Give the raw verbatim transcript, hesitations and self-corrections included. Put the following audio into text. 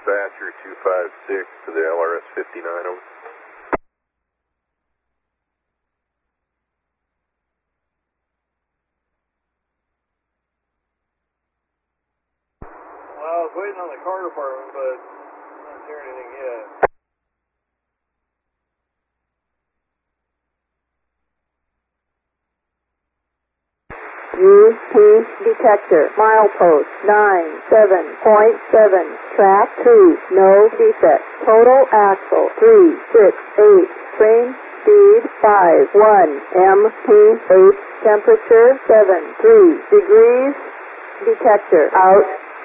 dispatcher two five six to the L R S fifty-nine, over. Well, I was waiting on the car department, but I'm not hearing anything yet. U P detector, milepost nine seven point seven, track two, no defect, total axle three six eight, train speed five one, M P H temperature seven three degrees, detector out.